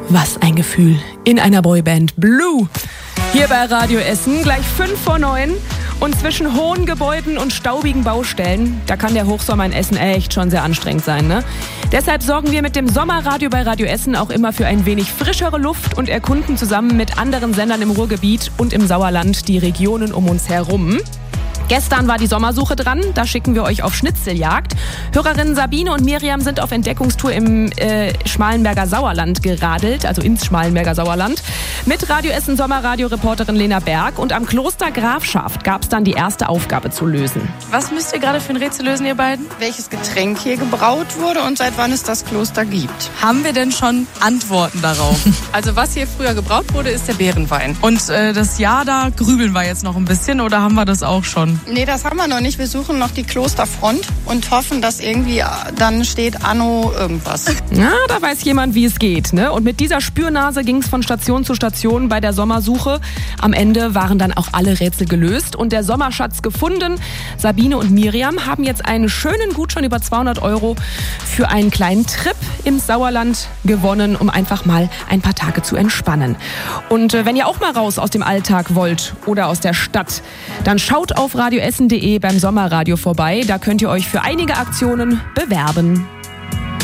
Was ein Gefühl in einer Boyband. Blue. Hier bei Radio Essen, gleich 8:55. Und zwischen hohen Gebäuden und staubigen Baustellen, da kann der Hochsommer in Essen echt schon sehr anstrengend sein, ne? Deshalb sorgen wir mit dem Sommerradio bei Radio Essen auch immer für ein wenig frischere Luft und erkunden zusammen mit anderen Sendern im Ruhrgebiet und im Sauerland die Regionen um uns herum. Gestern war die Sommersuche dran, da schicken wir euch auf Schnitzeljagd. Hörerinnen Sabine und Miriam sind auf Entdeckungstour im Schmalenberger Sauerland geradelt, also ins Schmalenberger Sauerland, mit Radio Essen Sommerradio-Reporterin Lena Berg. Und am Kloster Grafschaft gab es dann die erste Aufgabe zu lösen. Was müsst ihr gerade für ein Rätsel lösen, ihr beiden? Welches Getränk hier gebraut wurde und seit wann es das Kloster gibt. Haben wir denn schon Antworten darauf? Also was hier früher gebraut wurde, ist der Beerenwein. Und das Jahr, da grübeln wir jetzt noch ein bisschen, oder haben wir das auch schon? Nee, das haben wir noch nicht. Wir suchen noch die Klosterfront und hoffen, dass irgendwie dann steht Anno irgendwas. Na, da weiß jemand, wie es geht, ne? Und mit dieser Spürnase ging es von Station zu Station bei der Sommersuche. Am Ende waren dann auch alle Rätsel gelöst und der Sommerschatz gefunden. Sabine und Miriam haben jetzt einen schönen Gutschein über 200 € für einen kleinen Trip ins Sauerland gewonnen, um einfach mal ein paar Tage zu entspannen. Und wenn ihr auch mal raus aus dem Alltag wollt oder aus der Stadt, dann schaut auf radioessen.de beim Sommerradio vorbei. Da könnt ihr euch für einige Aktionen bewerben.